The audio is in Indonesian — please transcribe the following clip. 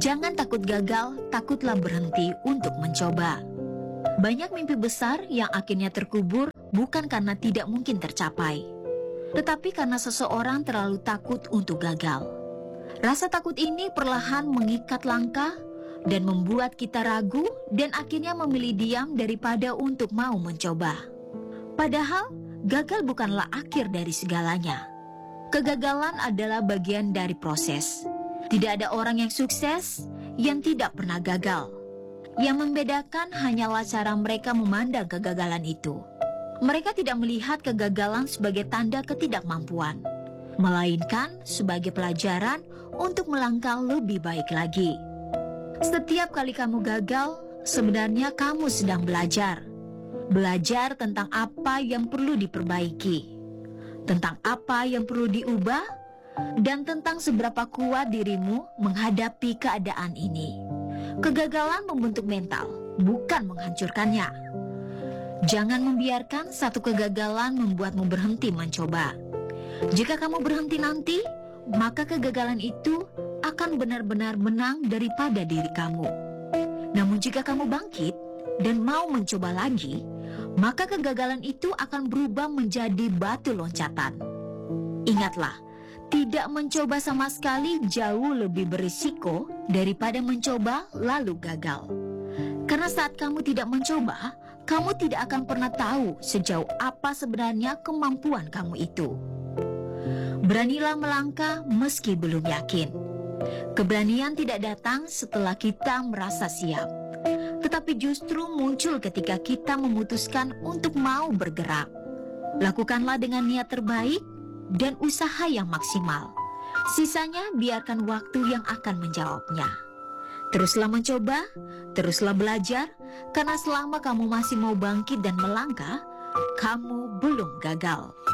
Jangan takut gagal, takutlah berhenti untuk mencoba. Banyak mimpi besar yang akhirnya terkubur bukan karena tidak mungkin tercapai, tetapi karena seseorang terlalu takut untuk gagal. Rasa takut ini perlahan mengikat langkah dan membuat kita ragu dan akhirnya memilih diam daripada untuk mau mencoba. Padahal, gagal bukanlah akhir dari segalanya. Kegagalan adalah bagian dari proses. Tidak ada orang yang sukses yang tidak pernah gagal. Yang membedakan hanyalah cara mereka memandang kegagalan itu. Mereka tidak melihat kegagalan sebagai tanda ketidakmampuan, melainkan sebagai pelajaran untuk melangkah lebih baik lagi. Setiap kali kamu gagal, sebenarnya kamu sedang belajar. Belajar tentang apa yang perlu diperbaiki, tentang apa yang perlu diubah, dan tentang seberapa kuat dirimu menghadapi keadaan ini. Kegagalan membentuk mental, bukan menghancurkannya. Jangan membiarkan satu kegagalan membuatmu berhenti mencoba. Jika kamu berhenti nanti, maka kegagalan itu akan benar-benar menang daripada diri kamu. Namun jika kamu bangkit dan mau mencoba lagi, maka kegagalan itu akan berubah menjadi batu loncatan. Ingatlah, tidak mencoba sama sekali jauh lebih berisiko daripada mencoba lalu gagal. Karena saat kamu tidak mencoba, kamu tidak akan pernah tahu sejauh apa sebenarnya kemampuan kamu itu. Beranilah melangkah meski belum yakin. Keberanian tidak datang setelah kita merasa siap, tetapi justru muncul ketika kita memutuskan untuk mau bergerak. Lakukanlah dengan niat terbaik dan usaha yang maksimal. Sisanya biarkan waktu yang akan menjawabnya. Teruslah mencoba, teruslah belajar, karena selama kamu masih mau bangkit dan melangkah, kamu belum gagal.